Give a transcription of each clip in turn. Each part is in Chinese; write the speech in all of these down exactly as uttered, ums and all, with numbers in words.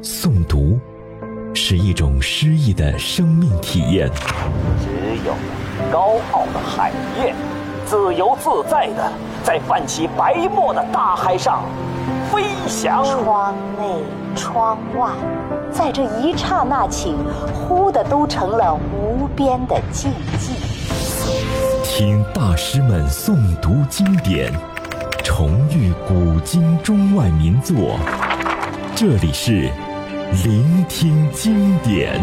诵读是一种诗意的生命体验。 只有高傲的海燕，自由自在地在泛起白沫的大海上飞翔。 窗内窗外，在这一刹那起，忽的都成了无边的寂寂。 听大师们诵读经典，重遇古今中外名作，这里是聆听经典。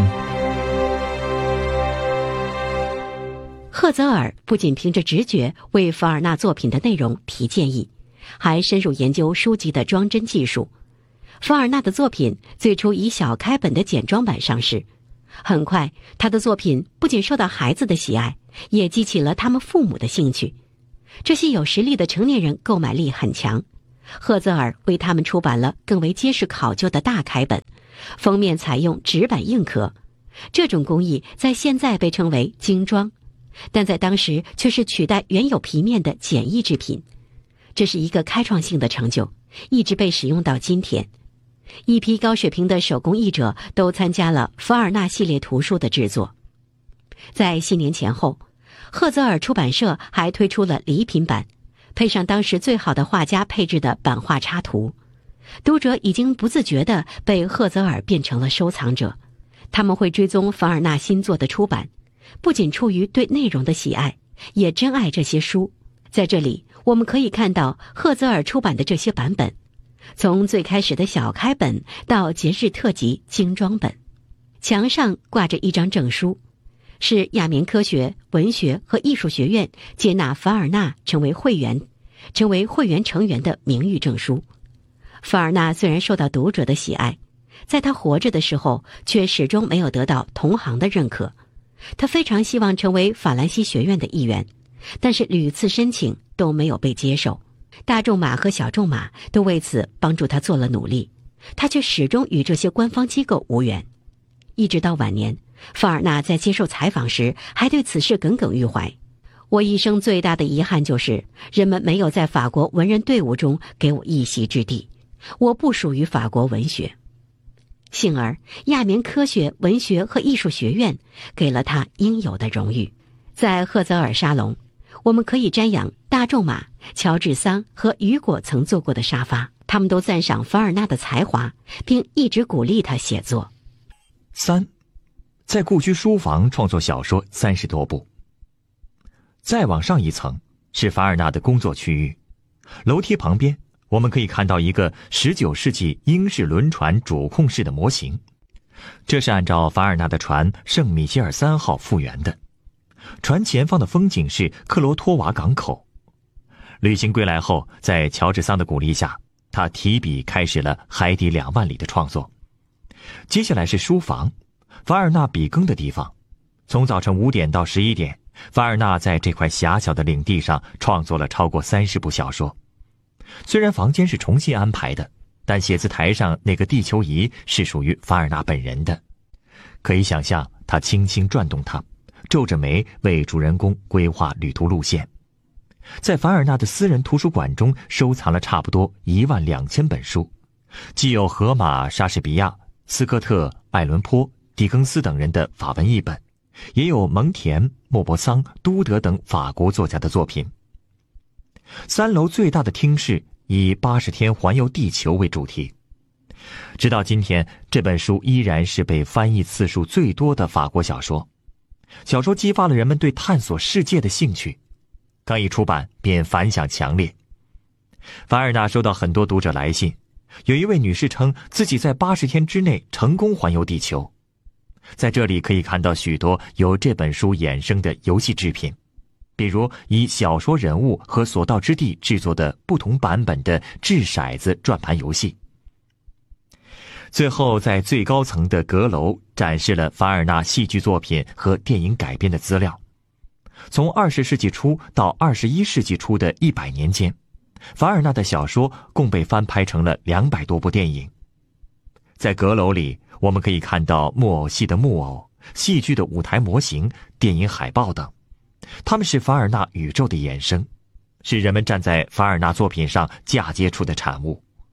赫泽尔不仅凭着直觉为凡尔纳作品的内容提建议，还深入研究书籍的装帧技术。凡尔纳的作品最初以小开本的简装版上市，很快他的作品不仅受到孩子的喜爱，也激起了他们父母的兴趣。这些有实力的成年人购买力很强，赫泽尔为他们出版了更为结实考究的大开本，封面采用纸板硬壳，这种工艺在现在被称为精装，但在当时却是取代原有皮面的简易制品。这是一个开创性的成就，一直被使用到今天。一批高水平的手工艺者都参加了凡尔纳系列图书的制作。在新年前后，赫泽尔出版社还推出了礼品版，配上当时最好的画家配置的版画插图。读者已经不自觉地被赫泽尔变成了收藏者，他们会追踪凡尔纳新作的出版，不仅出于对内容的喜爱，也珍爱这些书。在这里我们可以看到赫泽尔出版的这些版本，从最开始的小开本到节日特辑精装本。墙上挂着一张证书，是亚眠科学、文学和艺术学院接纳凡尔纳成为会员成为会员成员的名誉证书。凡尔纳虽然受到读者的喜爱，在他活着的时候却始终没有得到同行的认可。他非常希望成为法兰西学院的一员，但是屡次申请都没有被接受。大仲马和小仲马都为此帮助他做了努力，他却始终与这些官方机构无缘。一直到晚年，凡尔纳在接受采访时还对此事耿耿于怀。我一生最大的遗憾就是人们没有在法国文人队伍中给我一席之地，我不属于法国文学。幸而亚眠科学、文学和艺术学院给了他应有的荣誉。在赫泽尔沙龙，我们可以瞻仰大仲马、乔治桑和雨果曾坐过的沙发，他们都赞赏凡尔纳的才华，并一直鼓励他写作。 三，在故居书房创作小说三十多部。再往上一层是凡尔纳的工作区域，楼梯旁边我们可以看到一个十九世纪英式轮船主控室的模型，这是按照凡尔纳的船圣米歇尔三号复原的。船前方的风景是克罗托瓦港口。旅行归来后，在乔治桑的鼓励下，他提笔开始了海底两万里的创作。接下来是书房，凡尔纳笔耕的地方。从早晨五点到十一点，凡尔纳在这块狭小的领地上创作了超过三十部小说。虽然房间是重新安排的，但写字台上那个地球仪是属于凡尔纳本人的。可以想象他轻轻转动它，皱着眉为主人公规划旅途路线。在凡尔纳的私人图书馆中收藏了差不多一万两千本书，既有荷马、莎士比亚、斯科特、爱伦坡、狄更斯等人的法文译本，也有蒙田、莫泊桑、都德等法国作家的作品。三楼最大的厅室以八十天环游地球为主题，直到今天，这本书依然是被翻译次数最多的法国小说。小说激发了人们对探索世界的兴趣，刚一出版便反响强烈。凡尔纳收到很多读者来信，有一位女士称自己在八十天之内成功环游地球。在这里可以看到许多由这本书衍生的游戏制品，比如以小说人物和所到之地制作的不同版本的掷骰子转盘游戏。最后在最高层的阁楼展示了凡尔纳戏剧作品和电影改编的资料。从二十世纪初到二十一世纪初的一百年间，凡尔纳的小说共被翻拍成了两百多部电影。在阁楼里，我们可以看到木偶戏的木偶、戏剧的舞台模型、电影海报等，它们是凡尔纳宇宙的衍生，是人们站在凡尔纳作品上嫁接出的产物。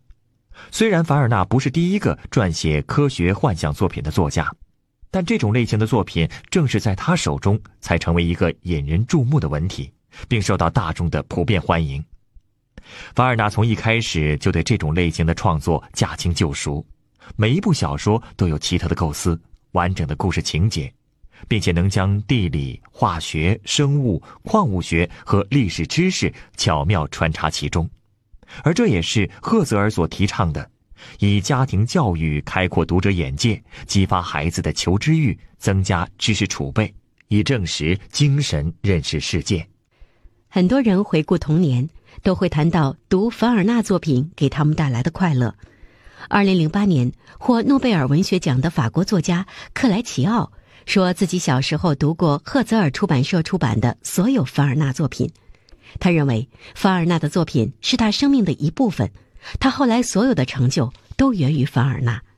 虽然凡尔纳不是第一个撰写科学幻想作品的作家，但这种类型的作品正是在他手中才成为一个引人注目的文体，并受到大众的普遍欢迎。凡尔纳从一开始就对这种类型的创作驾轻就熟，每一部小说都有奇特的构思、完整的故事情节，并且能将地理、化学、生物、矿物学和历史知识巧妙穿插其中。而这也是赫泽尔所提倡的，以家庭教育开阔读者眼界，激发孩子的求知欲，增加知识储备，以证实精神认识世界。 很多人回顾童年，都会谈到读凡尔纳作品给他们带来的快乐。二零零八年获诺贝尔文学奖的法国作家克莱齐奥说自己小时候读过赫泽尔出版社出版的所有凡尔纳作品。他认为凡尔纳的作品是他生命的一部分，他后来所有的成就都源于凡尔纳。